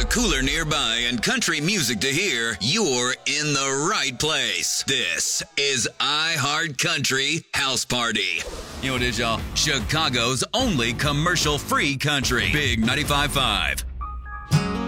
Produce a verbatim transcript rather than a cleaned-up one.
cooler nearby and country music to hear, you're in the right place. This is iHeartCountry House Party. You know what it is, y'all? Chicago's only commercial-free country. Big ninety-five point five.